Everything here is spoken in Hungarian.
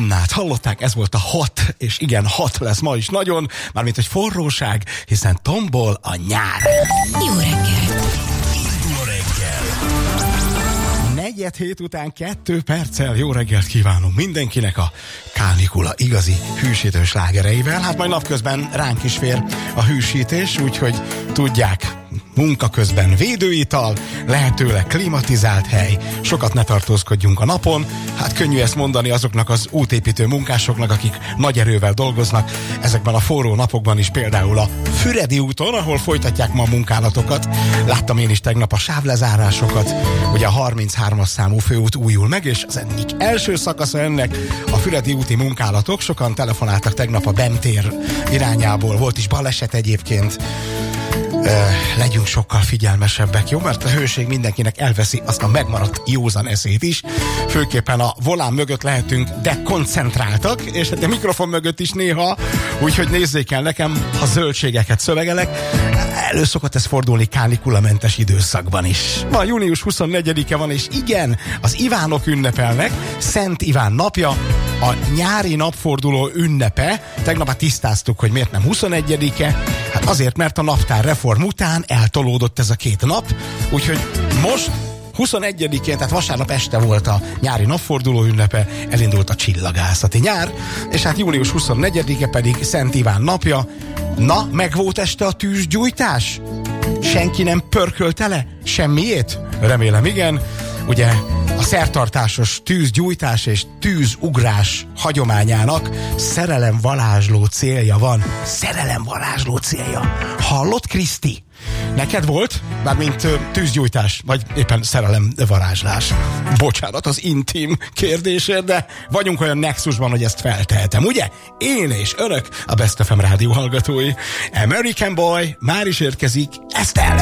Madonnát hallották, ez volt a Hot, és igen, hot lesz ma is nagyon, mármint egy forróság, hiszen tombol a nyár. Jó reggelt! Jó reggel! 4:07 után 2 perccel jó reggelt kívánunk mindenkinek a kánikula igazi hűsítő slágereivel. Hát majd napközben ránk is fér a hűsítés, úgyhogy tudják, munka közben védőital, lehetőleg klimatizált hely, sokat ne tartózkodjunk a napon. Hát könnyű ezt mondani azoknak az útépítő munkásoknak, akik nagy erővel dolgoznak ezekben a forró napokban is, például a Füredi úton, ahol folytatják ma a munkálatokat. Láttam én is tegnap a sávlezárásokat, ugye a 33-as számú főút újul meg, és az egyik első szakasza ennek a Füredi úti munkálatok. Sokan telefonáltak tegnap a BEM tér irányából, volt is baleset egyébként. Legyünk sokkal figyelmesebbek, jó? Mert a hőség mindenkinek elveszi azt a megmaradt józan eszét is. Főképpen a volán mögött lehetünk dekoncentráltak, és hát a mikrofon mögött is néha, úgyhogy nézzék el nekem, ha zöldségeket szövegelek. Elő szokott ez fordulni kánikulamentes időszakban is. Ma június 24-e van, és igen, az Ivánok ünnepelnek, Szent Iván napja, a nyári napforduló ünnepe. Tegnap tisztáztuk, hogy miért nem 21-e. Hát azért, mert a naptár reform után eltolódott ez a 2 nap, úgyhogy most 21-én, tehát vasárnap este volt a nyári napforduló ünnepe, elindult a csillagászati nyár, és hát július 24-e pedig Szent Iván napja. Na, meg volt este a tűzgyújtás? Senki nem pörkölte le semmiét? Remélem igen. Ugye a szertartásos tűzgyújtás és tűzugrás hagyományának szerelemvarázsló célja van. Szerelemvarázsló célja. Hallott, Kriszti? Neked volt? Mármint tűzgyújtás, vagy éppen szerelemvarázslás. Bocsánat az intim kérdésért, de vagyunk olyan nexusban, hogy ezt feltehetem, ugye? Én és önök, a Best FM rádió hallgatói. American Boy már is érkezik, Estelle.